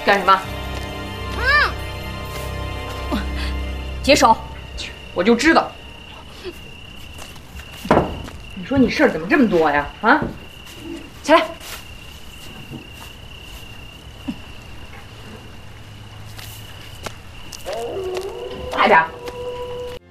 干什么？ 解手！ 我就知道。你说你事儿怎么这么多呀？啊，起来。快点。